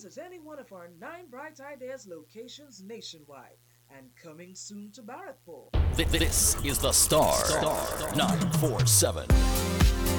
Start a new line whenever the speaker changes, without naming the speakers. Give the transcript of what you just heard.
visit any one of our 9 Bright Ideas locations nationwide and coming soon to Barrackpore.
This is the Star 947.